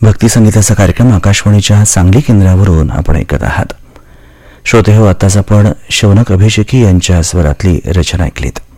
भक्ती संगीताचा कार्यक्रम आकाशवाणीच्या सांगली केंद्रावरून आपण ऐकत आहात. श्रोते हो, आताच आपण शौनक अभिषेकी यांच्या स्वरातली रचना ऐकलीत.